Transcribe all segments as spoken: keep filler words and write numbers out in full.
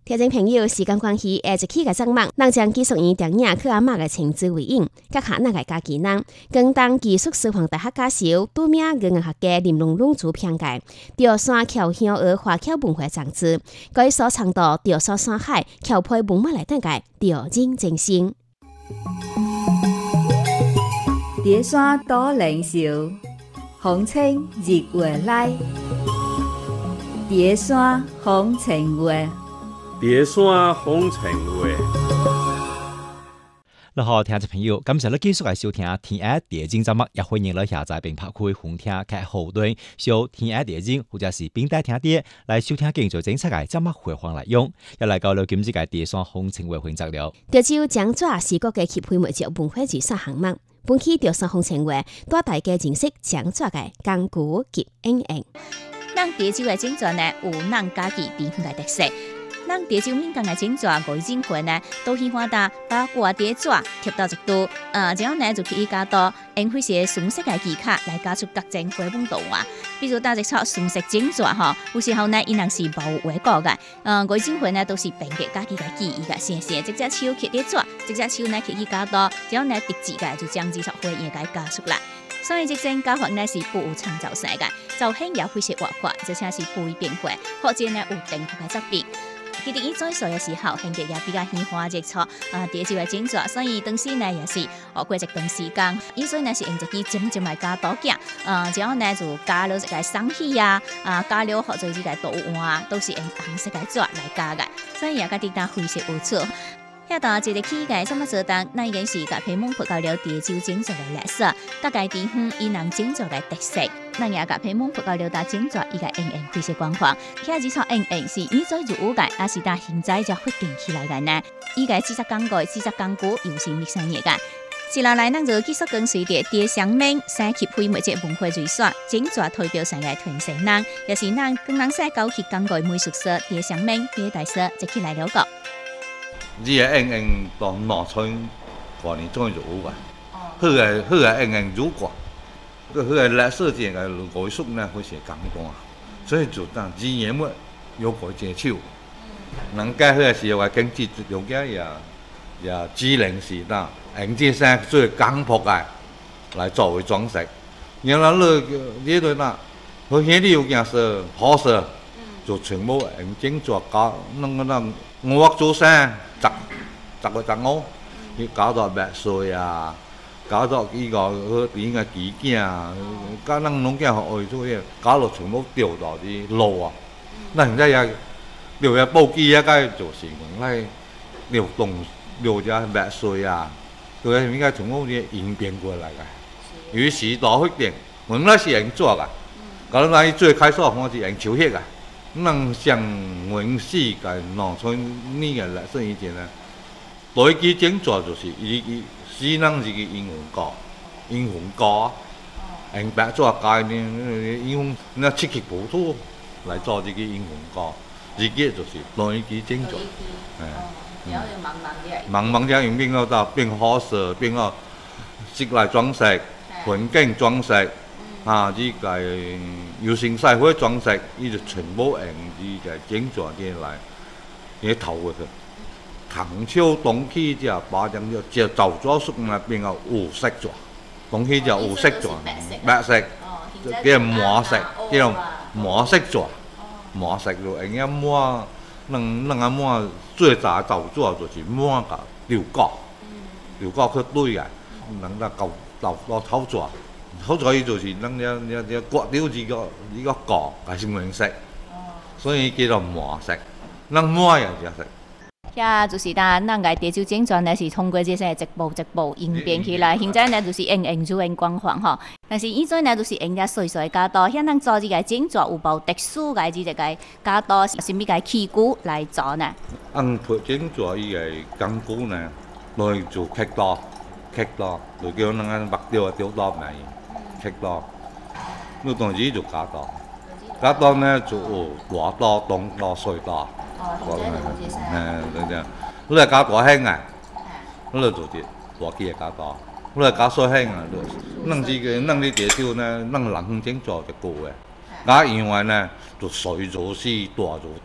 听众朋友，时间关系，下一期嘅节目，咱将继续以电影去阿嬷嘅情之为引，甲下那个家己人，跟当技术师范大学教授、拄名语言学家林龙龙做评价，潮汕侨乡而华侨文化长治，佢所倡导潮汕山海侨配文化来等界，潮人精神。 潮汕多年少，风清日月来。潮汕风情话。 潮汕风情话。 你好，听众朋友，感谢你继续来收听《天爱地景》节目，也欢迎你下载并拍开红听及后端，小《天爱地景》或者是并带听碟来收听更多精彩嘅节目回放内容，也来交流今次嘅潮汕风情话分析了。 潮州漳州是国家协会媒介文化遗产项目，本期潮汕风情话带大家认识漳州嘅钢鼓及演员。 咱潮州嘅景象呢，有咱家己地方嘅特色。咱潮州民间嘅景象外景群呢，都喜欢打把挂碟纸贴到一度，呃，然后呢就去加多用迄些纯色嘅技巧来加出各种花纹图案。比如打一撮纯色景纸吼，有时候呢伊若是无画过嘅，呃，外景群呢都是凭借家己嘅记忆嘅先先，直接手去碟纸，直接手呢去加多，然后呢特字嘅就将这撮花叶嘅加出来。所以这种教法呢是不有创造性嘅，就很有非常活泼，而且是不会变化，或者呢有定格嘅作品。其實伊做數嘅時候，現嘅也比較喜歡熱炒啊，潮州嘅景象，所以當時呢也是學過一段時間。伊所以呢是用自己漸漸來加多鏡，啊，然後呢就加了一個生氣啊，啊加了學做一個圖案，都是用紅色嘅紙來加嘅，所以也個啲單非常有趣。遐度一日起嘅什麼做當，那已經是甲批蒙培教了潮州景象嘅歷史，各界地方伊人景象嘅特色。咱也甲批蒙培教了大景象伊個應用非常廣泛。遐幾撮應用是以前就有嘅，也是但現在才發展起來嘅呢。伊個製作工具、製作工具又是密相嘢嘅。接落來，咱就繼續跟隨着潮上面三協會媒介文化遺產景象代表上嘅傳承人，也是咱跟咱西九區工具美術師潮上面嘅大師一起來了解。 呢個應用當農村過年中就有嘅，佢係佢係應用如果，佢佢係歷史嘅嘅藝術呢，佢是簡單，所以就當自然麼有個接受，人家佢係時話經濟條件也也只能是當用這些最簡樸嘅來作為裝飾，然後呢呢度呢，佢現在有件是好事，就全部用整作搞那個那我做聲。十十個十五，佢搞到白水啊，搞到呢個佢點嘅幾件啊，搞咱農家學愛做嘢，搞到全部掉到啲路啊。那現在也掉嘅布機一間就是用嚟流動流隻白水啊，佢應該全部啲演變過嚟嘅。於是到一定，我那是用做嘅，搞到最開始我是用手寫嘅。咱上文世界農村呢個歷史以前呢，第一支整作就是伊伊是咱是個英文歌，英文歌，用白紙加呢英文那七七八八來做這個英文歌，自己就是第一支整作，誒， 然後就慢慢啲， 慢慢啲用變到到變好色，變到室內裝飾，環境裝飾。啊！呢個要成曬開裝飾，呢就全部用呢個整作嘅嚟，你頭嘅佢。唐朝東起就把咁就就就咗屬那邊個烏色咗，東起就烏色咗，白色，叫磨色，叫磨色咗，磨色咗，人家磨，能能啊磨最早就咗就是磨個料角，料角佢堆嘅，能得夠就攞頭做。好在就是咱呢呢呢刮掉呢個呢個角係成顏色，所以叫做磨色。咱磨也就色。 遐就是咱咱個潮州景象呢是通過這些一步一步演變起來，現在呢就是用用就用光環吼。但是以前呢就是用啲碎碎加多，遐咱做呢個景象有無特殊嘅呢個加多是咩個器具來做呢？ 按配景象呢個工具呢，來做刻刀，刻刀，就叫咱按白雕啊雕刀嚟。刻刀，那當時就加刀，加刀呢就有大刀、中刀、細刀。哦，現在就係。誒，對對，你係加大輕嘅，你就係大機嘅加刀，你係加細輕啊，咱這個咱啲潮州呢，咱人整做就夠嘅，加以外呢就細做細大做得，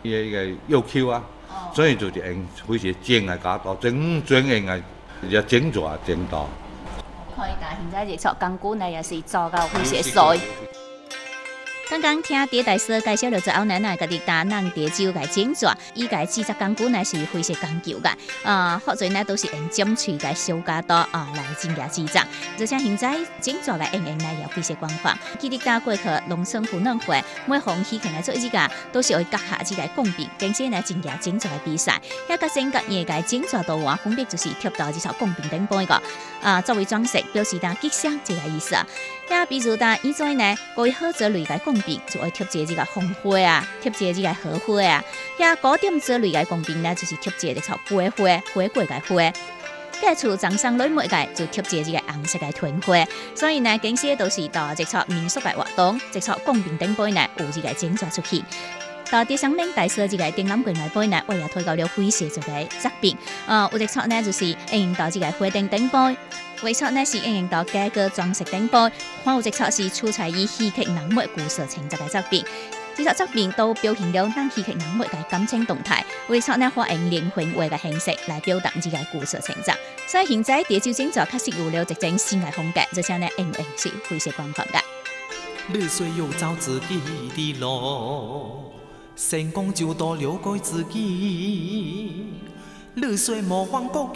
伊个要求啊，所以就是用非常精的加刀，真专业的也精绝精刀。 可以甲现在热作工具呢，也是做到非常熟。刚刚听蝶大师介绍了之后呢，咱家己打咱蝶酒个整作，伊个制作工具呢是非常讲究个，啊，好多呢都是用尖喙个小加刀啊来进行制作。而且现在整作个应用呢也非常广泛。记得打过去农村湖南会，每逢喜庆来做一个，都是会夹下一个贡品，并且呢进行整作个比赛。遐个整个业个整作图案分别就是贴到这首贡品顶杯个，啊作为装饰，表示打吉祥这个意思啊。遐比如打以前呢，各位好做类个贡品就会贴一个这个红花啊，贴一个这个荷花啊。遐古典做类个贡品呢，就是贴一个草桂花、花桂个花。介厝装上类每个就贴一个这个红色个团花。所以呢，经些都是到这撮民俗个活动，这撮贡品顶杯呢有这个整作出去。到第三名大师这个展览柜内杯呢，我也推到了非常这个作品。呃，有一撮呢就是应用到这个花灯顶杯。为错呢是应用到价格装饰顶杯，看有一撮是出彩于戏剧人物故事情节嘅作品，这撮作品都表现了咱戏剧人物嘅感情动态。为错呢发用灵魂画嘅形式来表达这个故事情节，所以现在蝶酒整作确实有了一种新嘅风格，而且呢应用是非常广泛嘅。 六岁又找自己的路，成功就到了改自己。六岁模仿过